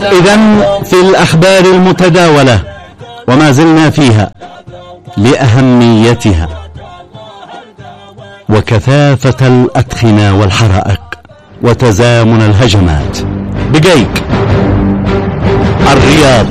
إذن في الأخبار المتداولة وما زلنا فيها لأهميتها وكثافة الأدخنة والحرائق وتزامن الهجمات. بقيق، الرياض،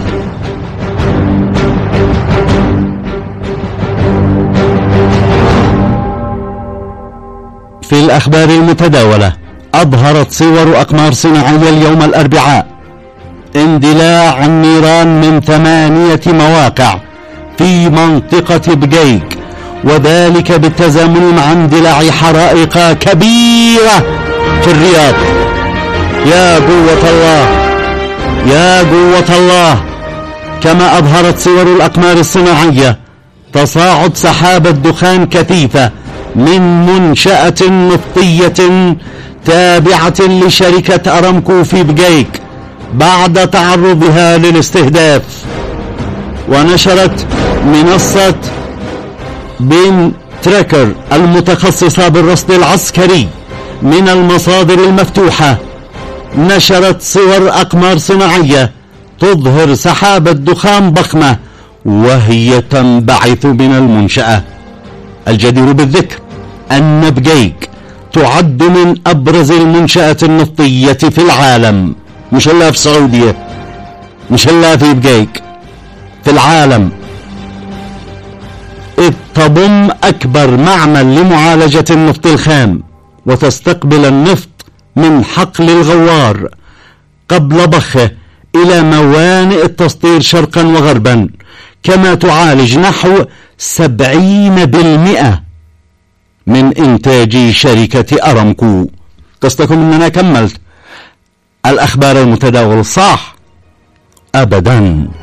في الأخبار المتداولة أظهرت صور أقمار صناعية اليوم الأربعاء اندلاع النيران من 8 مواقع في منطقة بقيق، وذلك بالتزامن مع اندلاع حرائق كبيرة في الرياض. يا قوة الله، يا قوة الله. كما أظهرت صور الأقمار الصناعية تصاعد سحابة دخان كثيفة من منشأة نفطية تابعة لشركة أرامكو في بقيق بعد تعرضها للاستهداف. ونشرت منصة بين تراكر المتخصصة بالرصد العسكري من المصادر المفتوحة نشرت صور أقمار صناعية تظهر سحابة دخان ضخمة وهي تنبعث من المنشأة. الجدير بالذكر أن بقيق تعد من أبرز المنشآت النفطية في العالم، مش إلا في السعودية، مش إلا في بقيق، في العالم، إذ تضم أكبر معمل لمعالجة النفط الخام وتستقبل النفط من حقل الغوار قبل ضخه إلى موانئ التسطير شرقا وغربا، كما تعالج نحو 70% من إنتاج شركة أرامكو. قصدكم أن أنا كملت الأخبار المتداولة؟ صح؟ أبدا.